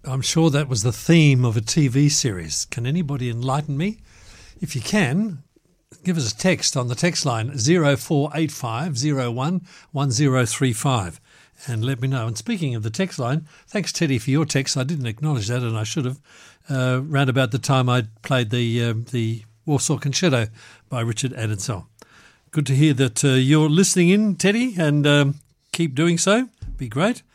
I'm sure that was the theme of a TV series. Can anybody enlighten me? If you can, give us a text on the text line 0485 01 1035 and let me know. And speaking of the text line, thanks, Teddy, for your text. I didn't acknowledge that, and I should have. Round about the time I played the Warsaw Concerto by Richard Adensell. Good to hear that you're listening in, Teddy, and keep doing so. Be great.